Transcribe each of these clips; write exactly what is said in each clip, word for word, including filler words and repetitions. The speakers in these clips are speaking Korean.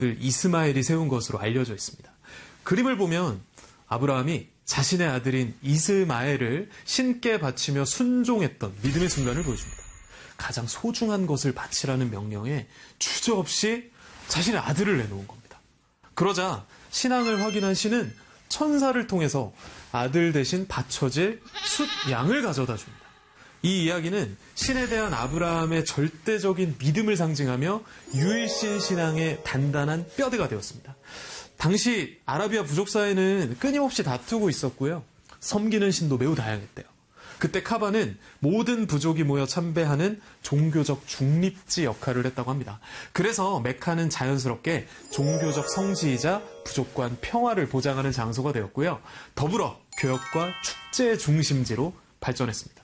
이스마엘이 세운 것으로 알려져 있습니다. 그림을 보면 아브라함이 자신의 아들인 이스마엘을 신께 바치며 순종했던 믿음의 순간을 보여줍니다. 가장 소중한 것을 바치라는 명령에 주저없이 자신의 아들을 내놓은 겁니다. 그러자 신앙을 확인한 신은 천사를 통해서 아들 대신 바쳐질 숫 양을 가져다 줍니다. 이 이야기는 신에 대한 아브라함의 절대적인 믿음을 상징하며 유일신 신앙의 단단한 뼈대가 되었습니다. 당시 아라비아 부족 사회는 끊임없이 다투고 있었고요. 섬기는 신도 매우 다양했대요. 그때 카바는 모든 부족이 모여 참배하는 종교적 중립지 역할을 했다고 합니다. 그래서 메카는 자연스럽게 종교적 성지이자 부족 간 평화를 보장하는 장소가 되었고요. 더불어 교역과 축제의 중심지로 발전했습니다.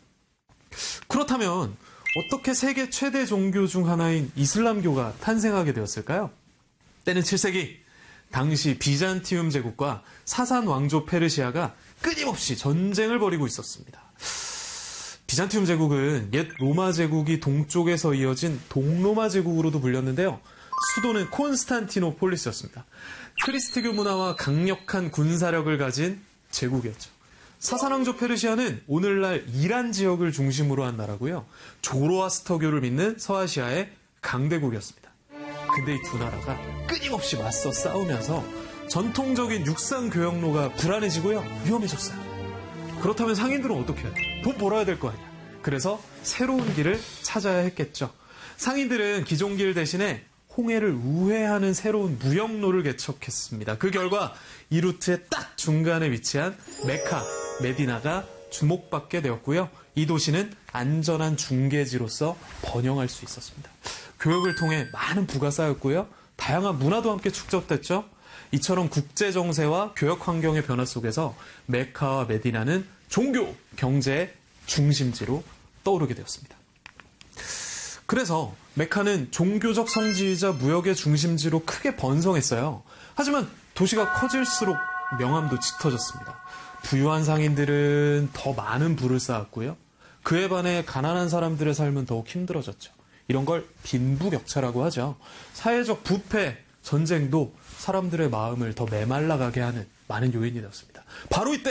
그렇다면 어떻게 세계 최대 종교 중 하나인 이슬람교가 탄생하게 되었을까요? 때는 칠 세기, 당시 비잔티움 제국과 사산 왕조 페르시아가 끊임없이 전쟁을 벌이고 있었습니다. 비잔티움 제국은 옛 로마 제국이 동쪽에서 이어진 동로마 제국으로도 불렸는데요. 수도는 콘스탄티노폴리스였습니다. 크리스트교 문화와 강력한 군사력을 가진 제국이었죠. 사산왕조 페르시아는 오늘날 이란 지역을 중심으로 한 나라고요. 조로아스터교를 믿는 서아시아의 강대국이었습니다. 근데 이 두 나라가 끊임없이 맞서 싸우면서 전통적인 육상 교역로가 불안해지고요. 위험해졌어요. 그렇다면 상인들은 어떻게 해야 돼? 돈 벌어야 될 거 아니야. 그래서 새로운 길을 찾아야 했겠죠. 상인들은 기존 길 대신에 홍해를 우회하는 새로운 무역로를 개척했습니다. 그 결과 이 루트의 딱 중간에 위치한 메카, 메디나가 주목받게 되었고요. 이 도시는 안전한 중계지로서 번영할 수 있었습니다. 교역을 통해 많은 부가 쌓였고요. 다양한 문화도 함께 축적됐죠. 이처럼 국제 정세와 교역 환경의 변화 속에서 메카와 메디나는 종교, 경제의 중심지로 떠오르게 되었습니다. 그래서 메카는 종교적 성지이자 무역의 중심지로 크게 번성했어요. 하지만 도시가 커질수록 명암도 짙어졌습니다. 부유한 상인들은 더 많은 부를 쌓았고요. 그에 반해 가난한 사람들의 삶은 더욱 힘들어졌죠. 이런 걸 빈부격차라고 하죠. 사회적 부패, 전쟁도 사람들의 마음을 더 메말라가게 하는 많은 요인이 되었습니다. 바로 이때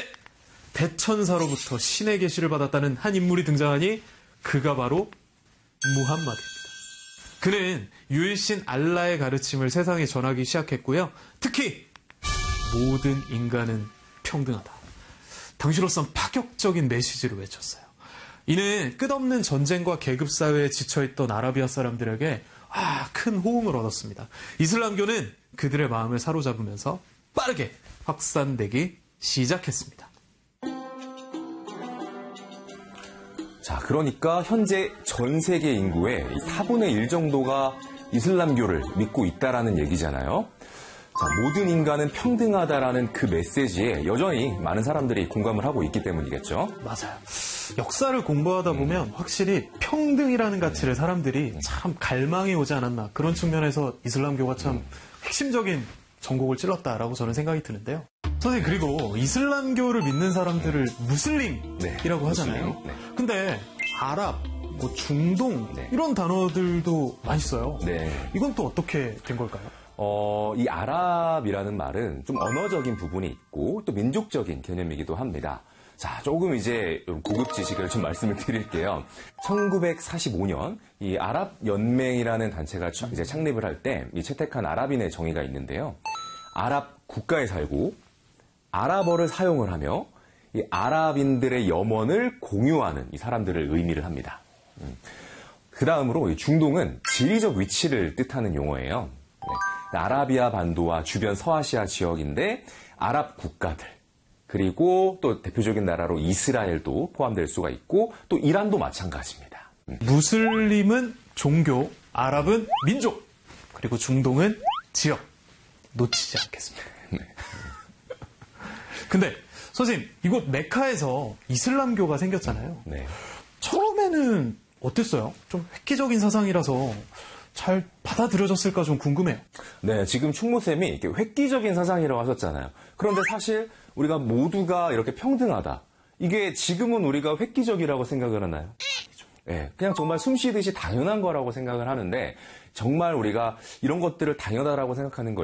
대천사로부터 신의 계시를 받았다는 한 인물이 등장하니 그가 바로 무함마드입니다. 그는 유일신 알라의 가르침을 세상에 전하기 시작했고요. 특히 모든 인간은 평등하다. 당시로선 파격적인 메시지를 외쳤어요. 이는 끝없는 전쟁과 계급사회에 지쳐있던 아라비아 사람들에게 아, 큰 호응을 얻었습니다. 이슬람교는 그들의 마음을 사로잡으면서 빠르게 확산되기 시작했습니다. 자, 그러니까 현재 전 세계 인구의 사분의 일 정도가 이슬람교를 믿고 있다라는 얘기잖아요. 자, 모든 인간은 평등하다라는 그 메시지에 여전히 많은 사람들이 공감을 하고 있기 때문이겠죠. 맞아요. 역사를 공부하다 보면 음. 확실히 평등이라는 가치를 사람들이 음. 참 갈망해 오지 않았나. 그런 측면에서 이슬람교가 참 음. 핵심적인 전곡을 찔렀다라고 저는 생각이 드는데요. 선생님, 그리고 이슬람교를 믿는 사람들을 무슬림이라고 네, 하잖아요. 무슬림, 네. 근데 아랍, 뭐 중동 네. 이런 단어들도 많이 써요. 네. 이건 또 어떻게 된 걸까요? 어, 이 아랍이라는 말은 좀 언어적인 부분이 있고 또 민족적인 개념이기도 합니다. 자, 조금 이제 고급 지식을 좀 말씀을 드릴게요. 천구백사십오 년 이 아랍 연맹이라는 단체가 이제 창립을 할 때 이 채택한 아랍인의 정의가 있는데요. 아랍 국가에 살고 아랍어를 사용을 하며 이 아랍인들의 염원을 공유하는 이 사람들을 의미를 합니다. 음. 그 다음으로 이 중동은 지리적 위치를 뜻하는 용어예요. 네. 아라비아 반도와 주변 서아시아 지역인데 아랍 국가들 그리고 또 대표적인 나라로 이스라엘도 포함될 수가 있고 또 이란도 마찬가지입니다. 음. 무슬림은 종교, 아랍은 민족, 그리고 중동은 지역. 놓치지 않겠습니다. 네. 근데 선생님, 이곳 메카에서 이슬람교가 생겼잖아요. 네. 처음에는 어땠어요? 좀 획기적인 사상이라서 잘 받아들여졌을까 좀 궁금해요. 네, 지금 충무쌤이 이렇게 획기적인 사상이라고 하셨잖아요. 그런데 사실 우리가 모두가 이렇게 평등하다. 이게 지금은 우리가 획기적이라고 생각을 하나요? 네, 그냥 정말 숨쉬듯이 당연한 거라고 생각을 하는데 정말 우리가 이런 것들을 당연하다고 생각하는 거